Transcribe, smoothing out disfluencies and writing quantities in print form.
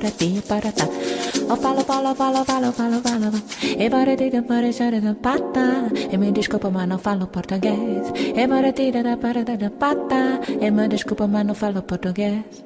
para ti, para tá. Eu falo, e para ti, para chora da pata. E me desculpa, mas não falo português. E para ti, para da pata. E me desculpa, mas não falo português.